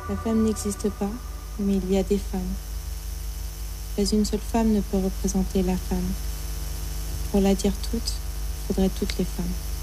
La femme n'existe pas, mais il y a des femmes. Pas une seule femme ne peut représenter la femme. Pour la dire toute, il faudrait toutes les femmes.